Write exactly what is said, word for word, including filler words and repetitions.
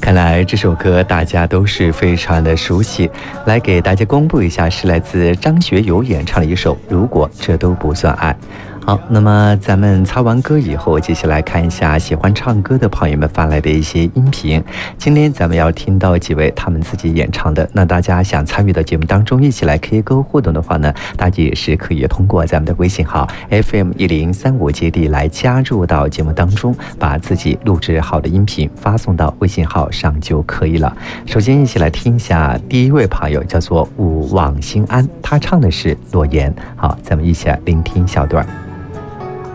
看来这首歌大家都是非常的熟悉，来给大家公布一下，是来自张学友演唱的一首《如果这都不算爱》。好，那么咱们擦完歌以后，接下来看一下喜欢唱歌的朋友们发来的一些音频。今天咱们要听到几位他们自己演唱的，那大家想参与到节目当中一起来 K 歌互动的话呢，大家也是可以通过咱们的微信号 F M 一零三五基地来加入到节目当中，把自己录制好的音频发送到微信号上就可以了。首先一起来听一下第一位朋友叫做勿忘心安，他唱的是诺言。好，咱们一起来聆听小段。